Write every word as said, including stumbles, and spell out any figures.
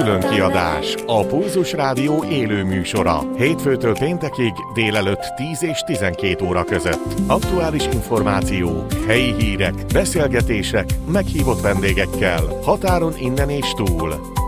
Különkiadás. A Pulzus Rádió élő műsora. Hétfőtől péntekig délelőtt tíz és tizenkét óra között. Aktuális információk, helyi hírek, beszélgetések, meghívott vendégekkel. Határon innen és túl.